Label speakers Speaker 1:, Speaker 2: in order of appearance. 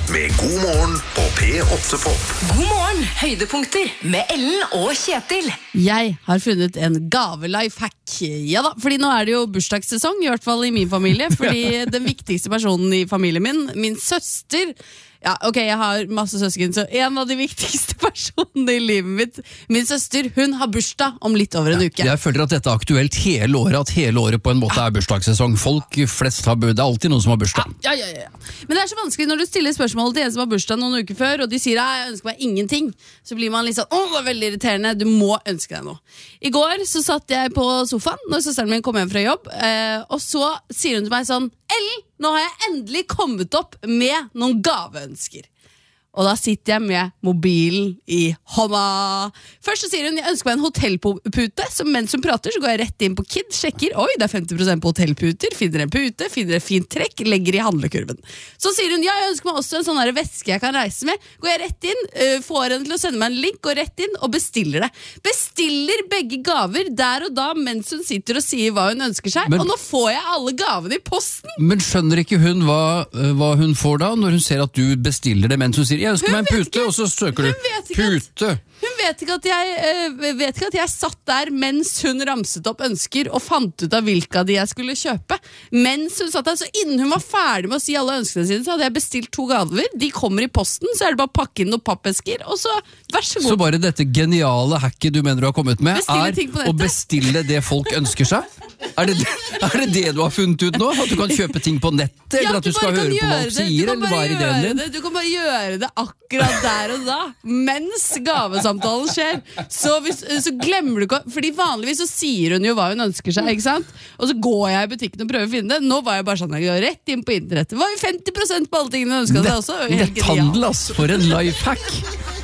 Speaker 1: med God morgen på P8 Pop.
Speaker 2: God morgen, høydepunkter med Ellen og Kjetil.
Speaker 3: Jeg har funnet en gave-lifehack. Ja da, fordi nå er det jo bursdagssesong, i hvert fall i min familie. Fordi den viktigste personen i familien min søster. Ja, ok, jeg har masse søsken, så en av de viktigste personene i livet mitt, min søster, hun har bursdag om litt over en uke.
Speaker 4: Jeg føler at dette er aktuelt hele året, at hele året på en måte er bursdagssesong. Folk flest har det er alltid noen som har bursdag.
Speaker 3: Ja. Men det er så vanskelig når du stiller spørsmål til en som har bursdag noen uker før, og de sier jeg ønsker meg ingenting, så blir man litt sånn, det var veldig irriterende, du må ønske deg noe. I går så satt jeg på sofaen når søsteren min kom hjem fra jobb, og så sier hun til meg sånn, Ellen, nå har jeg endelig kommet opp med noen gaveønsker. Og da sitter jeg med mobilen i hånda. Først så sier hun, jeg ønsker meg en hotellpute, så mens hun prater så går jeg rett inn på Kid, sjekker, oi, det er 50% på hotellputer, finner en pute, finner et fint trekk, legger i handlekurven. Så sier hun, ja, jeg ønsker meg også en sånn her veske jeg kan reise med. Går jeg rett inn, får henne til å sende meg en link, går rett inn og bestiller det. Bestiller begge gaver der og da mens hun sitter og sier hva hun ønsker seg, og nå får jeg alle gavene i posten.
Speaker 4: Men skjønner ikke hun hva hun får da, når hun ser at du bestiller det mens hun sier, jeg ønsker meg en pute, og så søker du pute.
Speaker 3: Hun vet ikke at jeg satt der mens hun ramset opp ønsker og fant ut av hvilke av de jeg skulle kjøpe. Mens hun satt der, så innen hun var ferdig med å si alle ønskene sine, så hadde jeg bestilt 2 gaver. De kommer i posten, så er det bare å pakke inn noen pappesker, og så vær så god.
Speaker 4: Så bare dette geniale hacket du mener du har kommet med, er å bestille det folk ønsker seg? Er det du har funnet ut nå? At du kan kjøpe ting på nettet, eller at du skal høre på hva folk sier, eller hva er ideen din?
Speaker 3: Du kan bare gjøre det akkurat der og da, mens gavesamtalen skjer. Så glemmer du ikke, fordi vanligvis så sier hun jo hva hun ønsker seg, ikke sant? Og så går jeg i butikken og prøver å finne det. Nå var jeg bare sånn, jeg går rett inn på internettet. Det var jo 50% på alle tingene hun ønsket seg også.
Speaker 4: Netthandel, ass, for en lifehack!